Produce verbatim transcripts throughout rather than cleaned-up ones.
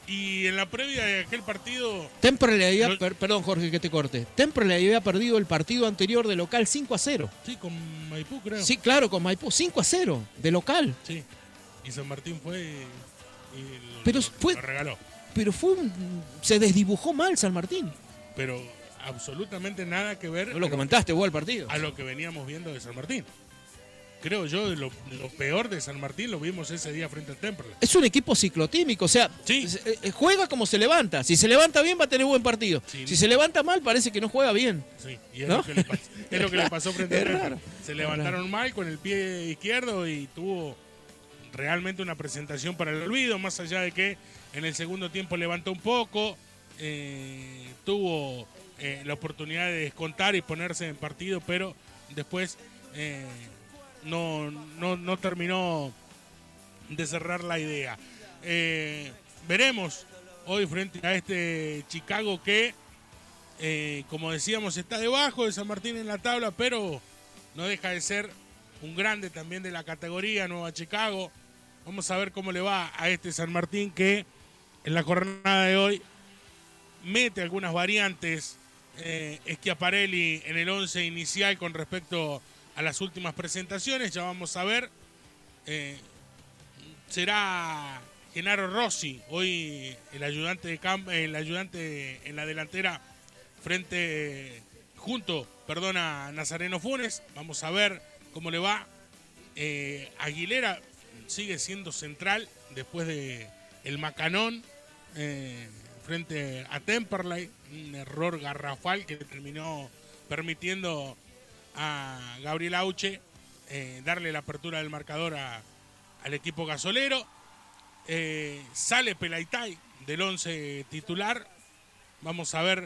Y en la previa de aquel partido... Temperley había, lo... per, perdón Jorge que te corte, Temperley había perdido el partido anterior de local cinco a cero. Sí, con Maipú creo. Sí, claro, con Maipú, cinco a cero, de local. Sí, y San Martín fue y, y lo, pero lo, fue, lo regaló. Pero fue un, se desdibujó mal San Martín. Pero absolutamente nada que ver... No lo comentaste vos el partido. A lo que veníamos viendo de San Martín. Creo yo, lo, lo peor de San Martín lo vimos ese día frente al Temperley. Es un equipo ciclotímico, o sea, sí. juega como se levanta. Si se levanta bien va a tener buen partido. Sí. Si se levanta mal parece que no juega bien. Sí, y es, ¿no? lo, que le pasó, es lo que le pasó frente al Temperley. Se levantaron mal con el pie izquierdo y tuvo realmente una presentación para el olvido, más allá de que en el segundo tiempo levantó un poco, eh, tuvo eh, la oportunidad de descontar y ponerse en partido, pero después... Eh, No, no, no terminó de cerrar la idea. Eh, veremos hoy frente a este Chicago que, eh, como decíamos, está debajo de San Martín en la tabla, pero no deja de ser un grande también de la categoría, Nueva Chicago. Vamos a ver cómo le va a este San Martín que en la jornada de hoy mete algunas variantes. Eh, Schiaparelli en el once inicial con respecto a las últimas presentaciones, ya vamos a ver. Eh, será Genaro Rossi, hoy el ayudante de camp, el ayudante en la delantera frente, junto, perdón, a Nazareno Funes. Vamos a ver cómo le va. Eh, Aguilera sigue siendo central después de el macanón eh, frente a Temperley, un error garrafal que terminó permitiendo a Gabriel Auche eh, darle la apertura del marcador a, al equipo gasolero. Eh, sale Pelaitay del once titular. Vamos a ver,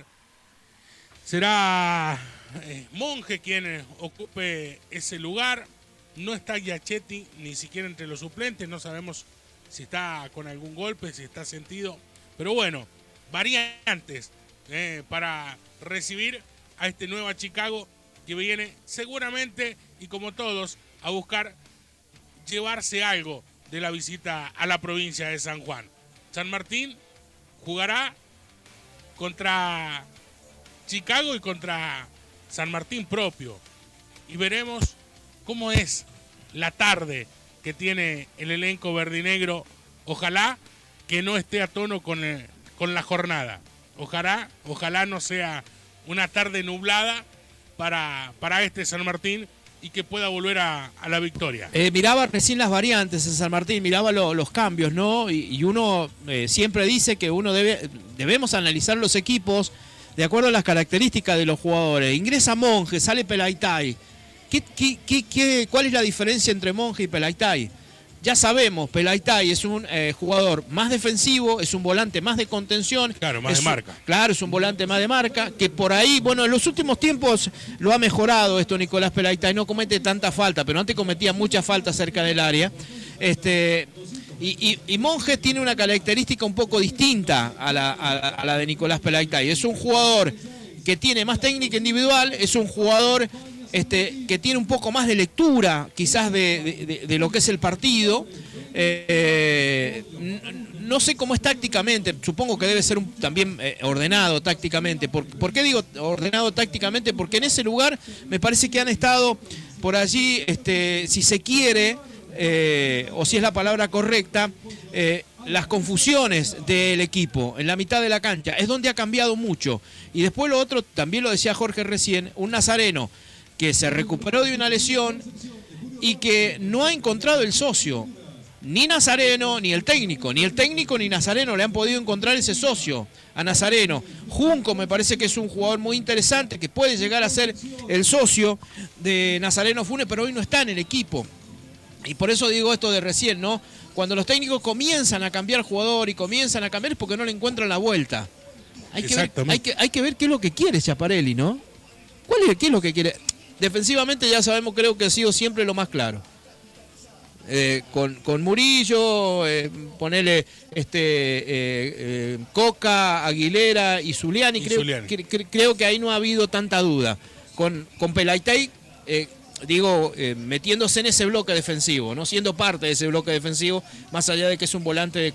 será eh, Monge quien ocupe ese lugar. No está Giachetti ni siquiera entre los suplentes, no sabemos si está con algún golpe, si está sentido, pero bueno, variantes eh, para recibir a este Nueva Chicago que viene seguramente, y como todos, a buscar llevarse algo de la visita a la provincia de San Juan. San Martín jugará contra Chicago y contra San Martín propio. Y veremos cómo es la tarde que tiene el elenco verdinegro. Ojalá que no esté a tono con, el, con la jornada. Ojalá, ojalá no sea una tarde nublada para, para este San Martín y que pueda volver a, a la victoria. Eh, miraba recién las variantes en San Martín, miraba lo, los cambios, ¿no? Y, y uno eh, siempre dice que uno debe, debemos analizar los equipos de acuerdo a las características de los jugadores. Ingresa Monge, sale Pelaitay. ¿Qué, qué, qué, qué, ¿Cuál es la diferencia entre Monge y Pelaitay? Ya sabemos, Pelaitay es un eh, jugador más defensivo, es un volante más de contención. Claro, más de un, marca. Claro, es un volante más de marca, que por ahí, bueno, en los últimos tiempos lo ha mejorado esto Nicolás Pelaitay, no comete tanta falta, pero antes cometía mucha falta cerca del área. Este, y, y, y Monge tiene una característica un poco distinta a la, a, a la de Nicolás Pelaitay. Es un jugador que tiene más técnica individual, es un jugador... Este, que tiene un poco más de lectura quizás de, de, de lo que es el partido. Eh, no sé cómo es tácticamente, supongo que debe ser un, también eh, ordenado tácticamente. ¿Por, ¿Por qué digo ordenado tácticamente? Porque en ese lugar me parece que han estado por allí, este, si se quiere, eh, o si es la palabra correcta, eh, las confusiones del equipo en la mitad de la cancha. Es donde ha cambiado mucho. Y después lo otro, también lo decía Jorge recién, un Nazareno que se recuperó de una lesión y que no ha encontrado el socio. Ni Nazareno, ni el técnico, ni el técnico ni Nazareno le han podido encontrar ese socio a Nazareno. Junco me parece que es un jugador muy interesante, que puede llegar a ser el socio de Nazareno Funes, pero hoy no está en el equipo. Y por eso digo esto de recién, ¿no? Cuando los técnicos comienzan a cambiar jugador y comienzan a cambiar es porque no le encuentran la vuelta. Hay que ver, hay que, hay que ver qué es lo que quiere Schiaparelli, ¿no? ¿Cuál es, qué es lo que quiere? Defensivamente ya sabemos, creo que ha sido siempre lo más claro. Eh, con, con Murillo, eh, ponerle este, eh, eh, Coca, Aguilera y Zuliani, y creo, Zuliani. Que, que, creo que ahí no ha habido tanta duda. Con, con Pelaitay, eh, digo, eh, metiéndose en ese bloque defensivo, no siendo parte de ese bloque defensivo, más allá de que es un volante de,